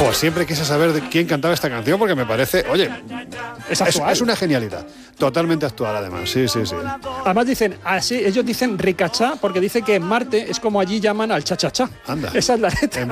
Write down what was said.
siempre quise saber de quién cantaba esta canción porque me parece, oye, es una genialidad. Totalmente actual, además. Sí. Además dicen, ellos dicen ricachá porque dice que en Marte es como allí llaman al cha-cha-cha. Anda. Esa es la letra.